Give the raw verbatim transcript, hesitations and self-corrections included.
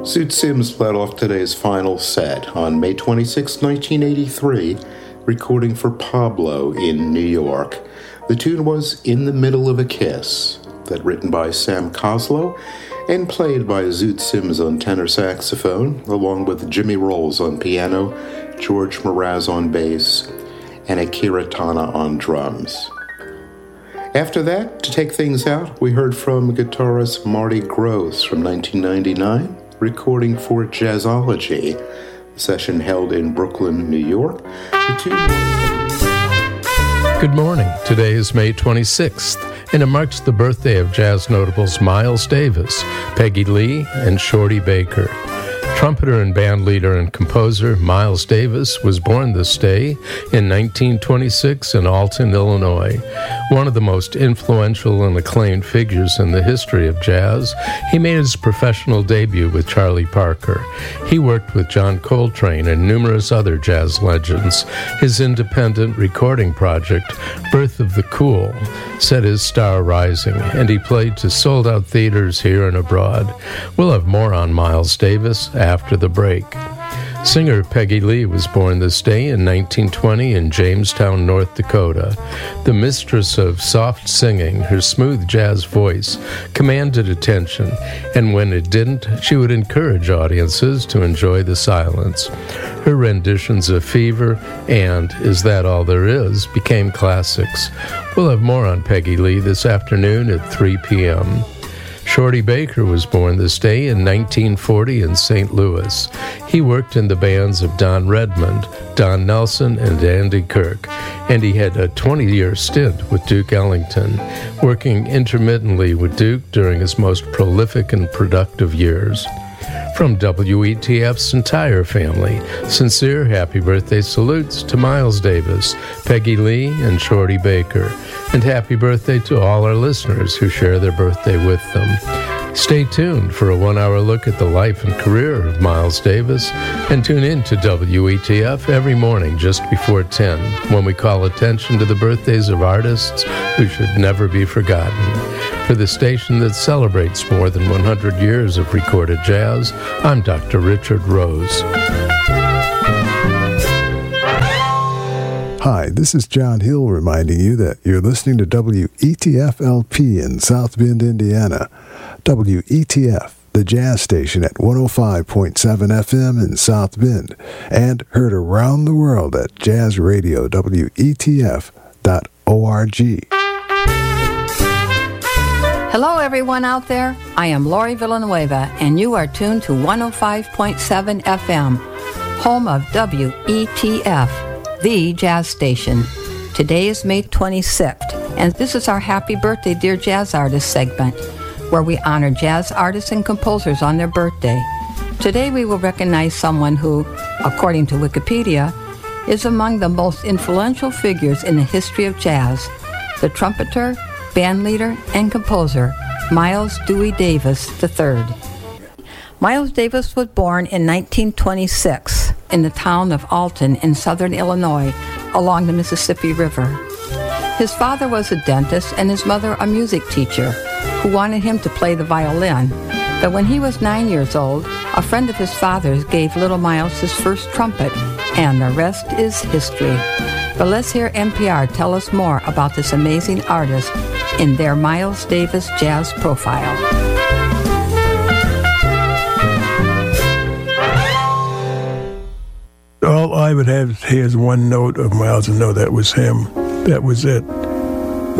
Zoot Sims led off today's final set on May twenty-sixth, nineteen eighty-three, recording for Pablo in New York. The tune was In the Middle of a Kiss, that written by Sam Koslow and played by Zoot Sims on tenor saxophone, along with Jimmy Rolls on piano, George Mraz on bass, and Akira Tana on drums. After that, to take things out, we heard from guitarist Marty Gross from nineteen ninety-nine, recording for Jazzology, a session held in Brooklyn, New York. The two... Good morning. Today is May twenty-sixth, and it marks the birthday of jazz notables Miles Davis, Peggy Lee, and Shorty Baker. Trumpeter and band leader and composer Miles Davis was born this day in nineteen twenty-six in Alton, Illinois. One of the most influential and acclaimed figures in the history of jazz, he made his professional debut with Charlie Parker. He worked with John Coltrane and numerous other jazz legends. His independent recording project, Birth of the Cool, set his star rising, and he played to sold-out theaters here and abroad. We'll have more on Miles Davis after the break. Singer Peggy Lee was born this day in nineteen twenty in Jamestown, North Dakota. The mistress of soft singing, her smooth jazz voice commanded attention, and when it didn't, she would encourage audiences to enjoy the silence. Her renditions of Fever and Is That All There Is became classics. We'll have more on Peggy Lee this afternoon at three p.m. Shorty Baker was born this day in nineteen forty in Saint Louis. He worked in the bands of Don Redmond, Don Nelson, and Andy Kirk, and he had a twenty-year stint with Duke Ellington, working intermittently with Duke during his most prolific and productive years. From W E T F's entire family, sincere happy birthday salutes to Miles Davis, Peggy Lee, and Shorty Baker, and happy birthday to all our listeners who share their birthday with them. Stay tuned for a one-hour look at the life and career of Miles Davis, and tune in to W E T F every morning just before ten, when we call attention to the birthdays of artists who should never be forgotten. For the station that celebrates more than one hundred years of recorded jazz, I'm Doctor Richard Rose. Hi, this is John Hill reminding you that you're listening to W E T F L P in South Bend, Indiana. W E T F, the jazz station at one oh five point seven F M in South Bend, and heard around the world at jazz radio W E T F dot org. Hello, everyone out there. I am Lori Villanueva, and you are tuned to one oh five point seven F M, home of W E T F, the jazz station. Today is May twenty-sixth, and this is our Happy Birthday, Dear Jazz Artist segment, where we honor jazz artists and composers on their birthday. Today we will recognize someone who, according to Wikipedia, is among the most influential figures in the history of jazz, the trumpeter, bandleader, and composer, Miles Dewey Davis the third. Miles Davis was born in nineteen twenty-six in the town of Alton in southern Illinois along the Mississippi River. His father was a dentist and his mother a music teacher who wanted him to play the violin. But when he was nine years old, a friend of his father's gave little Miles his first trumpet, and the rest is history. But let's hear N P R tell us more about this amazing artist in their Miles Davis Jazz Profile. All I would have here is one note of Miles and know that was him. That was it.